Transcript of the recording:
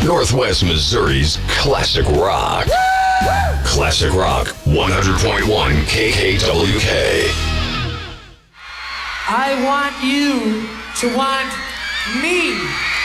Northwest Missouri's classic rock. Classic Rock 100.1 KKWK. I want you to want me.